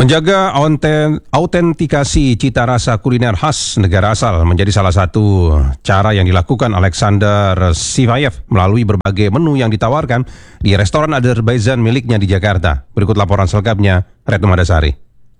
Menjaga autentikasi cita rasa kuliner khas negara asal menjadi salah satu cara yang dilakukan Alexander Sivayev melalui berbagai menu yang ditawarkan di restoran Azerbaijan miliknya di Jakarta. Berikut laporan selengkapnya, Retno Madasari.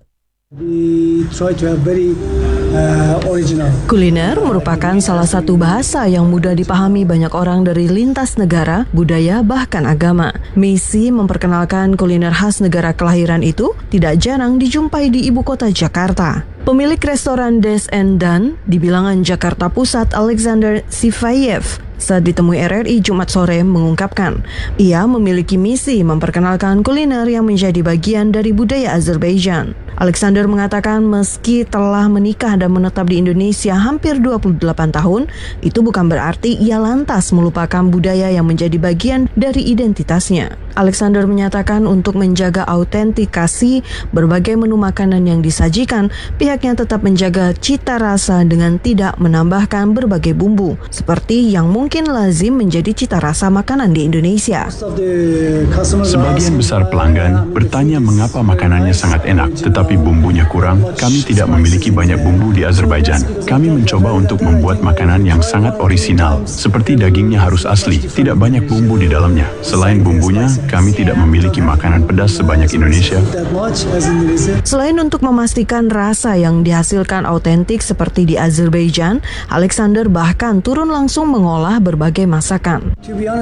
Kuliner merupakan salah satu bahasa yang mudah dipahami banyak orang dari lintas negara, budaya, bahkan agama. Misi memperkenalkan kuliner khas negara kelahiran itu tidak jarang dijumpai di ibu kota Jakarta. Pemilik restoran Des and Dan di Bilangan Jakarta Pusat, Alexander Sivayev, saat ditemui RRI Jumat sore mengungkapkan, ia memiliki misi memperkenalkan kuliner yang menjadi bagian dari budaya Azerbaijan. Alexander mengatakan meski telah menikah dan menetap di Indonesia hampir 28 tahun, itu bukan berarti ia lantas melupakan budaya yang menjadi bagian dari identitasnya. Alexander menyatakan untuk menjaga autentikasi berbagai menu makanan yang disajikan, pihaknya tetap menjaga cita rasa dengan tidak menambahkan berbagai bumbu, seperti yang mungkin lazim menjadi cita rasa makanan di Indonesia. Sebagian besar pelanggan bertanya mengapa makanannya sangat enak, tetapi bumbunya kurang. Kami tidak memiliki banyak bumbu di Azerbaijan. Kami mencoba untuk membuat makanan yang sangat orisinal, seperti dagingnya harus asli, tidak banyak bumbu di dalamnya. Selain bumbunya, kami tidak memiliki makanan pedas sebanyak Indonesia. Selain untuk memastikan rasa yang dihasilkan autentik seperti di Azerbaijan, Alexander bahkan turun langsung mengolah berbagai masakan.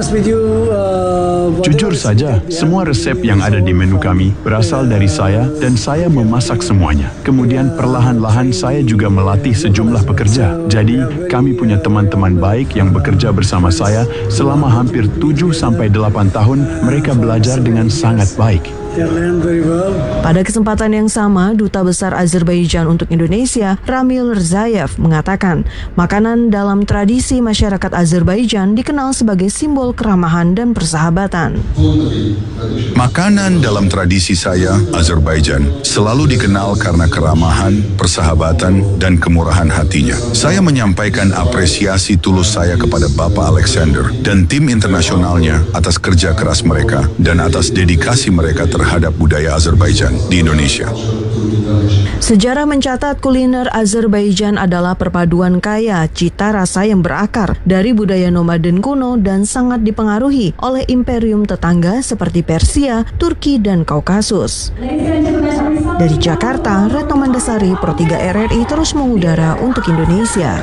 Jujur saja, semua resep yang ada di menu kami berasal dari saya dan saya memasak semuanya. Kemudian perlahan-lahan saya juga melatih sejumlah pekerja. Jadi, kami punya teman-teman baik yang bekerja bersama saya selama hampir 7-8 tahun. Mereka belajar dengan sangat baik. Pada kesempatan yang sama, Duta Besar Azerbaijan untuk Indonesia, Ramil Rzayev, mengatakan makanan dalam tradisi masyarakat Azerbaijan dikenal sebagai simbol keramahan dan persahabatan. Makanan dalam tradisi saya, Azerbaijan, selalu dikenal karena keramahan, persahabatan, dan kemurahan hatinya. Saya menyampaikan apresiasi tulus saya kepada Bapak Alexander dan tim internasionalnya atas kerja keras mereka dan atas dedikasi mereka terhadap budaya Azerbaijan di Indonesia. Sejarah mencatat kuliner Azerbaijan adalah perpaduan kaya cita rasa yang berakar dari budaya nomaden kuno dan sangat dipengaruhi oleh imperium tetangga seperti Persia, Turki, dan Kaukasus. Dari Jakarta, Retno Madasari, Pro 3 RRI terus mengudara untuk Indonesia.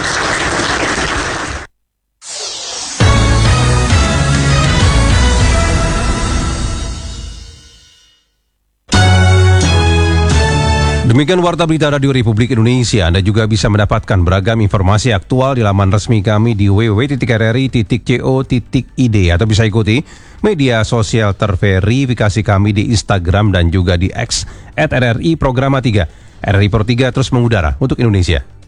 Demikian Warta Berita Radio Republik Indonesia. Anda juga bisa mendapatkan beragam informasi aktual di laman resmi kami di www.rri.co.id atau bisa ikuti media sosial terverifikasi kami di Instagram dan juga di X @RRI Programa 3. RRI Pro 3 terus mengudara untuk Indonesia.